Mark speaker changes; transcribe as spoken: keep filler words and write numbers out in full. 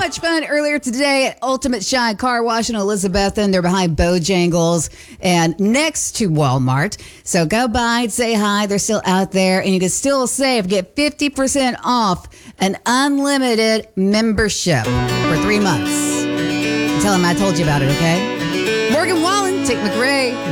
Speaker 1: much fun earlier today at Ultimate Shine Car Wash in Elizabethton. They're behind Bojangles and next to Walmart. So go by and say hi. They're still out there. And you can still save, get fifty percent off an unlimited membership for three months. Tell them I told you about it, okay? Morgan Wallen, Tick McRae.